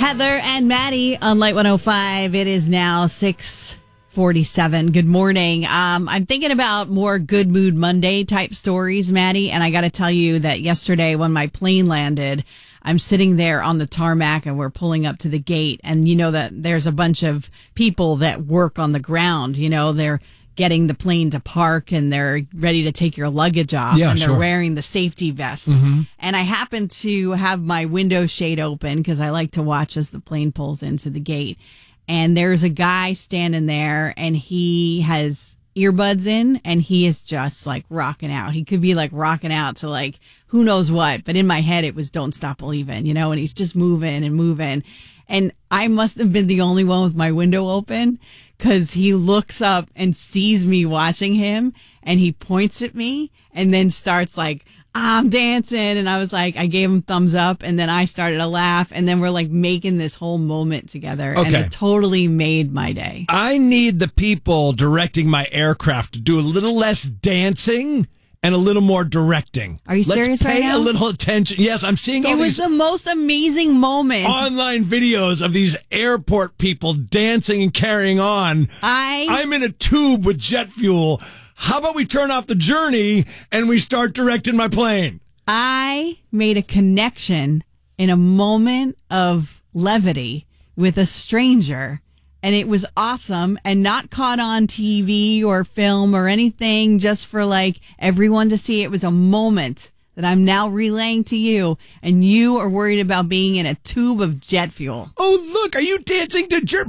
Heather and Maddie on Light 105. It is now 6:47. Good morning. I'm thinking about more Good Mood Monday type stories, Maddie. And I got to tell you that yesterday when my plane landed, I'm sitting there on the tarmac and we're pulling up to the gate. And you know that there's a bunch of people that work on the ground. You know, they're getting the plane to park and they're ready to take your luggage off, and they're wearing the safety vests. Mm-hmm. And I happen to have my window shade open because I like to watch as the plane pulls into the gate. And there's a guy standing there and he has earbuds in and he is just like rocking out. He could be like rocking out to like who knows what, but in my head it was Don't Stop Believin', you know, and he's just moving and moving. And I must have been the only one with my window open because he looks up and sees me watching him and he points at me and then starts like, I'm dancing. And I was like, I gave him thumbs up and then I started to laugh. And then we're like making this whole moment together. Okay. And it totally made my day. I need the people directing my aircraft to do a little less dancing and a little more directing. Are you serious right now? Let's pay a little attention. Yes, I'm seeing all these... It was the most amazing moment. Online videos of these airport people dancing and carrying on. I'm in a tube with jet fuel. How about we turn off the journey and we start directing my plane? I made a connection in a moment of levity with a stranger. And it was awesome and not caught on TV or film or anything, just for like everyone to see. It was a moment that I'm now relaying to you, and you are worried about being in a tube of jet fuel. Oh, look, are you dancing to jet?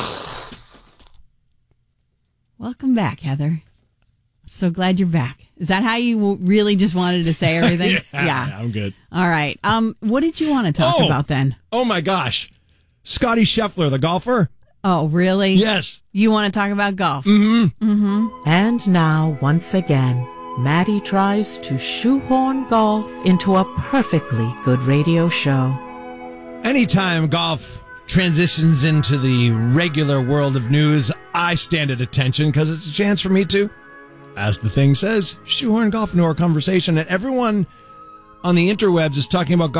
Welcome back, Heather. So glad you're back. Is that how you really just wanted to say everything? Yeah, I'm good. All right. What did you want to talk about then? Oh my gosh. Scotty Scheffler, the golfer. Oh, really? Yes. You want to talk about golf? Mm-hmm. Mm-hmm. And now, once again, Maddie tries to shoehorn golf into a perfectly good radio show. Anytime golf transitions into the regular world of news, I stand at attention because it's a chance for me to, as the thing says, shoehorn golf into our conversation. And everyone on the interwebs is talking about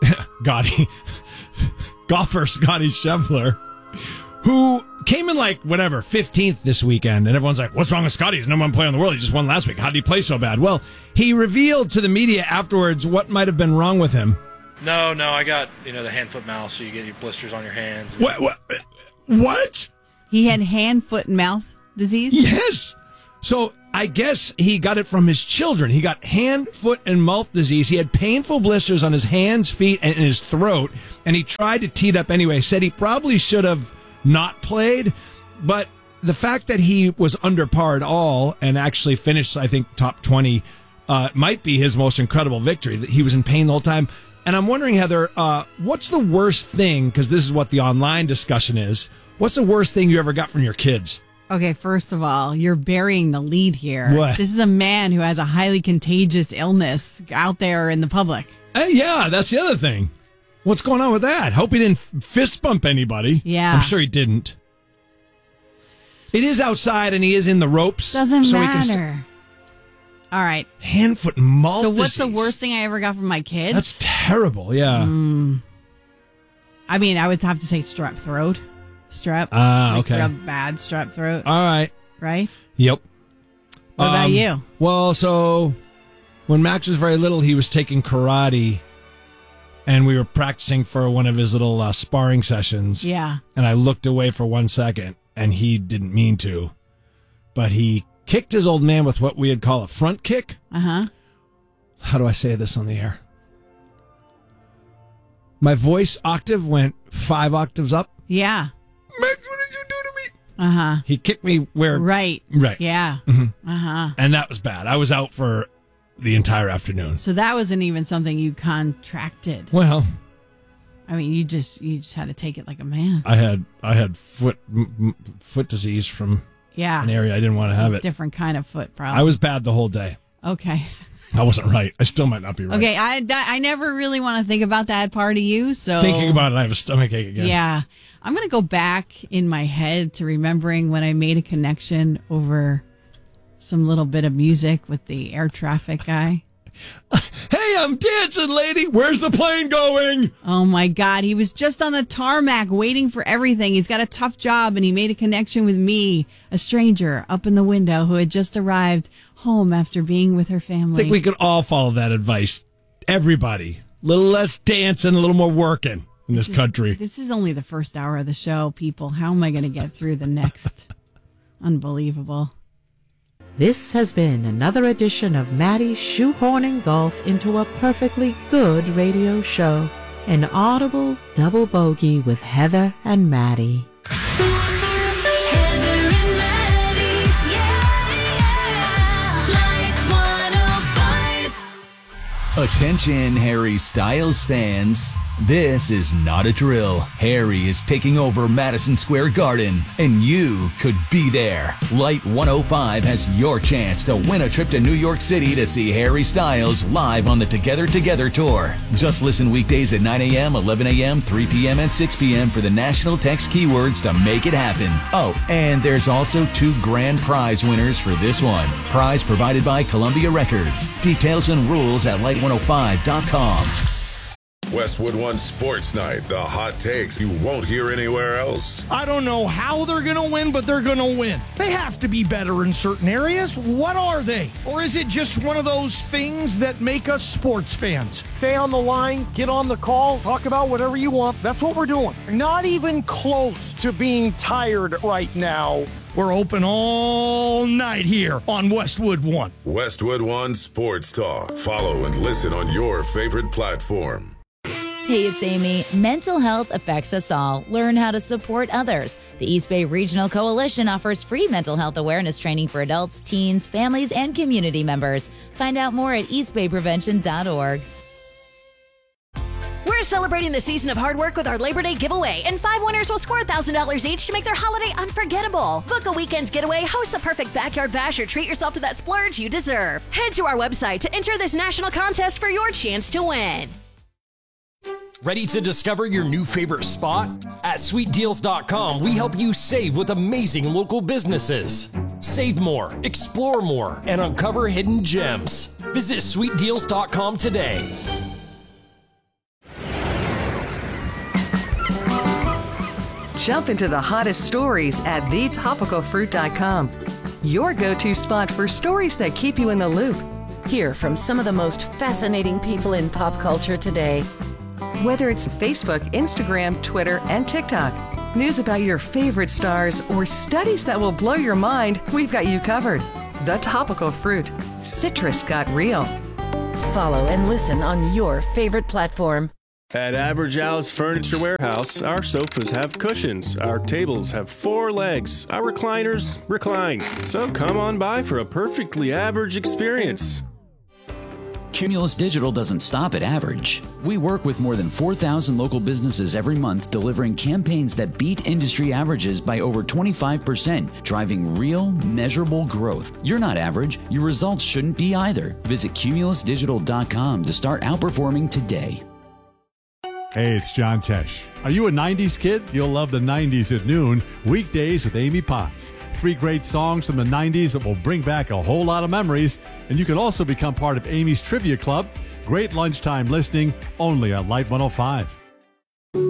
golfer Scotty Scheffler, who came in like, 15th this weekend. And everyone's like, what's wrong with Scotty? He's the number one player in the world. He just won last week. How did he play so bad? Well, he revealed to the media afterwards what might have been wrong with him. No, I got, the hand, foot, mouth, so you get your blisters on your hands. What? He had hand, foot, and mouth disease? Yes. So I guess he got it from his children. He got hand, foot, and mouth disease. He had painful blisters on his hands, feet, and in his throat. And he tried to tee it up anyway. Said he probably should have not played, but the fact that he was under par at all and actually finished, I think, top 20 might be his most incredible victory. That he was in pain the whole time. And I'm wondering, Heather, what's the worst thing, because this is what the online discussion is, what's the worst thing you ever got from your kids? Okay, first of all, you're burying the lead here. What? This is a man who has a highly contagious illness out there in the public. Yeah, that's the other thing. What's going on with that? Hope he didn't fist bump anybody. Yeah. I'm sure he didn't. It is outside and he is in the ropes. Doesn't matter. All right. Hand, foot, and mouth So what's disease. the worst thing I ever got from my kids? That's terrible, yeah. I mean, I would have to say strep throat. Strep. Okay. Real bad strep throat. All right. Right? Yep. What about you? Well, so when Max was very little, he was taking karate. And we were practicing for one of his little sparring sessions. Yeah. And I looked away for 1 second, and he didn't mean to. But he kicked his old man with what we'd call a front kick. Uh-huh. How do I say this on the air? My voice octave went 5 octaves up. Yeah. Max, what did you do to me? Uh-huh. He kicked me where... Right. Yeah. Mm-hmm. Uh-huh. And that was bad. I was out for the entire afternoon. So that wasn't even something you contracted. Well, I mean, you just had to take it like a man. I had foot disease from an area I didn't want to have it. Different kind of foot problem. I was bad the whole day. Okay. I wasn't right. I still might not be right. Okay, I never really want to think about that part of you. So thinking about it, I have a stomachache again. Yeah. I'm going to go back in my head to remembering when I made a connection over some little bit of music with the air traffic guy. Hey, I'm dancing, lady. Where's the plane going? Oh my God. He was just on the tarmac waiting for everything. He's got a tough job and he made a connection with me, a stranger up in the window who had just arrived home after being with her family. I think we could all follow that advice. Everybody. A little less dancing, a little more working in this country. This is only the first hour of the show, people. How am I going to get through the next? Unbelievable. This has been another edition of Maddie's Shoehorning Golf into a Perfectly Good Radio Show. An audible double bogey with Heather and Maddie. Heather and Maddie, Light 105. Attention, Harry Styles fans. This is not a drill. Harry is taking over Madison Square Garden, and you could be there. Light 105 has your chance to win a trip to New York City to see Harry Styles live on the Together Together Tour. Just listen weekdays at 9 a.m., 11 a.m., 3 p.m., and 6 p.m. for the national text keywords to make it happen. Oh, and there's also 2 grand prize winners for this one. Prize provided by Columbia Records. Details and rules at light105.com. Westwood One Sports Night, the hot takes you won't hear anywhere else. I don't know how they're going to win, but they're going to win. They have to be better in certain areas. What are they? Or is it just one of those things that make us sports fans? Stay on the line, get on the call, talk about whatever you want. That's what we're doing. Not even close to being tired right now. We're open all night here on Westwood One. Westwood One Sports Talk. Follow and listen on your favorite platform. Hey, it's Amy. Mental health affects us all. Learn how to support others. The East Bay Regional Coalition offers free mental health awareness training for adults, teens, families, and community members. Find out more at eastbayprevention.org. We're celebrating the season of hard work with our Labor Day giveaway, and 5 winners will score $1,000 each to make their holiday unforgettable. Book a weekend getaway, host the perfect backyard bash, or treat yourself to that splurge you deserve. Head to our website to enter this national contest for your chance to win. Ready to discover your new favorite spot? At sweetdeals.com, we help you save with amazing local businesses. Save more, explore more, and uncover hidden gems. Visit sweetdeals.com today. Jump into the hottest stories at thetopicalfruit.com. Your go-to spot for stories that keep you in the loop. Hear from some of the most fascinating people in pop culture today. Whether it's Facebook, Instagram, Twitter, and TikTok, news about your favorite stars, or studies that will blow your mind, we've got you covered. The Topical Fruit. Citrus got real. Follow and listen on your favorite platform. At Average Al's Furniture Warehouse, our sofas have cushions, our tables have 4 legs, our recliners recline. So come on by for a perfectly average experience. Cumulus Digital doesn't stop at average. We work with more than 4,000 local businesses every month, delivering campaigns that beat industry averages by over 25%, driving real, measurable growth. You're not average. Your results shouldn't be either. Visit cumulusdigital.com to start outperforming today. Hey, it's John Tesh. Are you a 90s kid? You'll love the 90s at noon, weekdays with Amy Potts. 3 great songs from the 90s that will bring back a whole lot of memories. And you can also become part of Amy's Trivia Club. Great lunchtime listening only on Light 105.